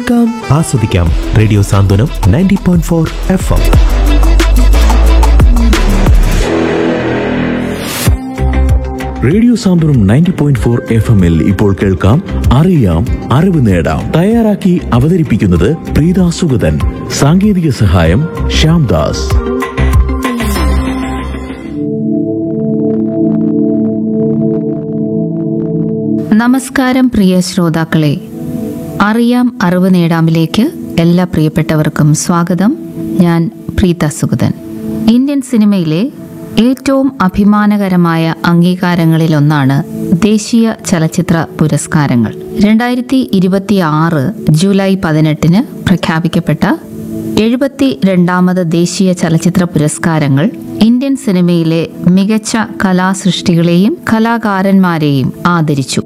കേൾക്കാം, ആസ്വദിക്കാം. റേഡിയോ സാന്ത്വനം 90.4 FM. Radio സാന്ത്വനം 90.4 FM-ൽ ഇപ്പോൾ കേൾക്കാം അറിയാം അറിവ് നേടാം. തയ്യാറാക്കി അവതരിപ്പിക്കുന്നത് പ്രീത സുഗതൻ. സാങ്കേതിക സഹായം ശ്യാംദാസ്. നമസ്കാരം പ്രിയ ശ്രോതാക്കളെ, അറിയാം അറിവ് നേടാമിലേക്ക് എല്ലാ പ്രിയപ്പെട്ടവർക്കും സ്വാഗതം. ഞാൻ പ്രീത സുഗതൻ. ഇന്ത്യൻ സിനിമയിലെ ഏറ്റവും അഭിമാനകരമായ അംഗീകാരങ്ങളിലൊന്നാണ് ദേശീയ ചലച്ചിത്ര പുരസ്കാരങ്ങൾ. 2026 ജൂലൈ 18 പ്രഖ്യാപിക്കപ്പെട്ട 72ാമത് ദേശീയ ചലച്ചിത്ര പുരസ്കാരങ്ങൾ ഇന്ത്യൻ സിനിമയിലെ മികച്ച കലാസൃഷ്ടികളെയും കലാകാരന്മാരെയും ആദരിച്ചു.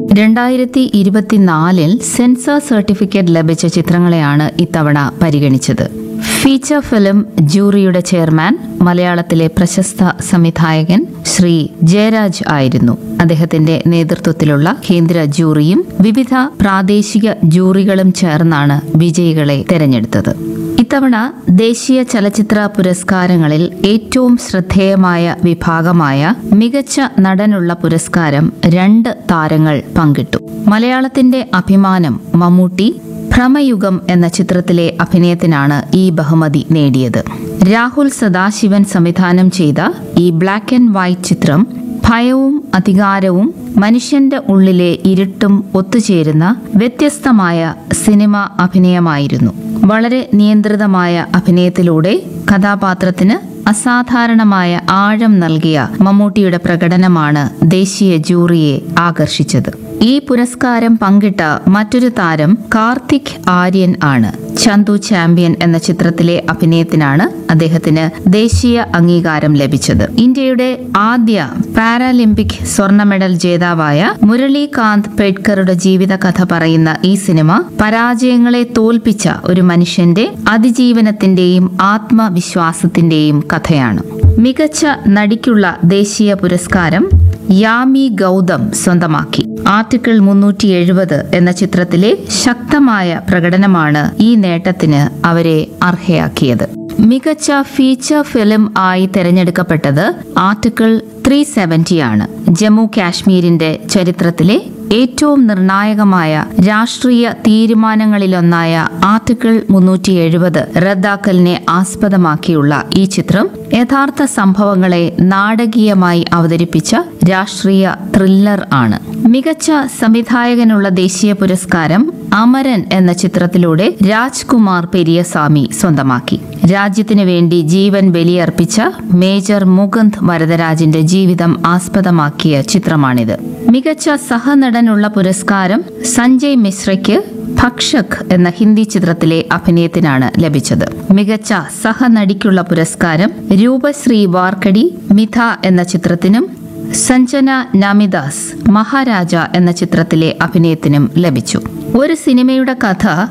2024 സെൻസർ സർട്ടിഫിക്കറ്റ് ലഭിച്ച ചിത്രങ്ങളെയാണ് ഇത്തവണ പരിഗണിച്ചത്. ഫീച്ചർ ഫിലിം ജൂറിയുടെ ചെയർമാൻ മലയാളത്തിലെ പ്രശസ്ത സംവിധായകൻ ശ്രീ ജയരാജ് ആയിരുന്നു. അദ്ദേഹത്തിന്റെ നേതൃത്വത്തിലുള്ള കേന്ദ്ര ജൂറിയും വിവിധ പ്രാദേശിക ജൂറികളും ചേർന്നാണ് വിജയികളെ തെരഞ്ഞെടുത്തത്. ഇത്തവണ ദേശീയ ചലച്ചിത്ര പുരസ്കാരങ്ങളിൽ ഏറ്റവും ശ്രദ്ധേയമായ വിഭാഗമായ മികച്ച നടനുള്ള പുരസ്കാരം 2 താരങ്ങൾ പങ്കിട്ടു. മലയാളത്തിന്റെ അഭിമാനം മമ്മൂട്ടി ഭ്രമയുഗം എന്ന ചിത്രത്തിലെ അഭിനയത്തിനാണ് ഈ ബഹുമതി നേടിയത്. രാഹുൽ സദാശിവൻ സംവിധാനം ചെയ്ത ഈ ബ്ലാക്ക് ആൻഡ് വൈറ്റ് ചിത്രം ഭയവും അധികാരവും മനുഷ്യന്റെ ഉള്ളിലെ ഇരുട്ടും ഒത്തുചേരുന്ന വ്യത്യസ്തമായ സിനിമ അഭിനയമായിരുന്നു. വളരെ നിയന്ത്രിതമായ അഭിനയത്തിലൂടെ കഥാപാത്രത്തിന് അസാധാരണമായ ആഴം നൽകിയ മമ്മൂട്ടിയുടെ പ്രകടനമാണ് ദേശീയ ജൂറിയെ ആകർഷിച്ചത്. ഈ പുരസ്കാരം പങ്കിട്ട മറ്റൊരു താരം കാർത്തിക് ആര്യൻ ആണ്. ചന്തു ചാമ്പ്യൻ എന്ന ചിത്രത്തിലെ അഭിനയത്തിനാണ് അദ്ദേഹത്തിന് ദേശീയ അംഗീകാരം ലഭിച്ചത്. ഇന്ത്യയുടെ ആദ്യ പാരാലിമ്പിക് സ്വർണ്ണ മെഡൽ ജേതാവായ മുരളീകാന്ത് പേഡ്കറുടെ ജീവിത കഥ പറയുന്ന ഈ സിനിമ പരാജയങ്ങളെ തോൽപ്പിച്ച ഒരു മനുഷ്യന്റെ അതിജീവനത്തിന്റെയും ആത്മവിശ്വാസത്തിന്റെയും കഥയാണ്. മികച്ച നടിക്കുള്ള ദേശീയ പുരസ്കാരം യാമി ഗൗതം സ്വന്തമാക്കി. ആർട്ടിക്കിൾ 370 എന്ന ചിത്രത്തിലെ ശക്തമായ പ്രകടനമാണ് ഈ നേട്ടത്തിന് അവരെ അർഹയാക്കിയത്. മികച്ച ഫീച്ചർ ഫിലിം ആയി തെരഞ്ഞെടുക്കപ്പെട്ടത് ആർട്ടിക്കിൾ 370 ആണ്. ജമ്മു കാശ്മീരിന്റെ ചരിത്രത്തിലെ ഏറ്റവും നിർണായകമായ രാഷ്ട്രീയ തീരുമാനങ്ങളിലൊന്നായ ആർട്ടിക്കിൾ 370 റദ്ദാക്കലിനെ ആസ്പദമാക്കിയുള്ള ഈ ചിത്രം യഥാർത്ഥ സംഭവങ്ങളെ നാടകീയമായി അവതരിപ്പിച്ച രാഷ്ട്രീയ ത്രില്ലർ ആണ്. മികച്ച സംവിധായകനുള്ള ദേശീയ പുരസ്കാരം അമരൻ എന്ന ചിത്രത്തിലൂടെ രാജ്കുമാർ പെരിയസ്വാമി സ്വന്തമാക്കി. രാജ്യത്തിനു വേണ്ടി ജീവൻ ബലിയർപ്പിച്ച മേജർ മുകുന്ദ് വരദരാജിന്റെ ജീവിതം ആസ്പദമാക്കിയ ചിത്രമാണിത്. മികച്ച സഹനടനുള്ള പുരസ്കാരം സഞ്ജയ് മിശ്രയ്ക്ക് ഭക്ഷക് എന്ന ഹിന്ദി ചിത്രത്തിലെ അഭിനയത്തിനാണ് ലഭിച്ചത്. മികച്ച സഹനടിക്കുള്ള പുരസ്കാരം രൂപശ്രീ വാർക്കടി മിഥ എന്ന ചിത്രത്തിനും സഞ്ജന നാമിദാസ് മഹാരാജ എന്ന ചിത്രത്തിലെ അഭിനയത്തിനും ലഭിച്ചു. ഒരു സിനിമയുടെ കഥ